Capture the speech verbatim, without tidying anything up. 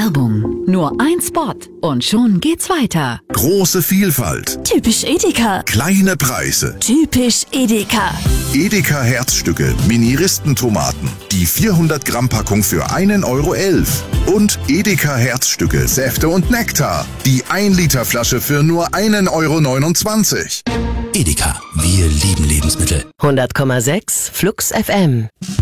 Werbung. Nur ein Spot und schon geht's weiter. Große Vielfalt. Typisch Edeka. Kleine Preise. Typisch Edeka. Edeka Herzstücke, Mini-Ristentomaten. Die vierhundert Gramm Packung für einen Euro elf. Und Edeka Herzstücke, Säfte und Nektar. Die ein Liter Flasche für nur einen Euro neunundzwanzig. Edeka, wir lieben Lebensmittel. hundert Komma sechs Flux F M.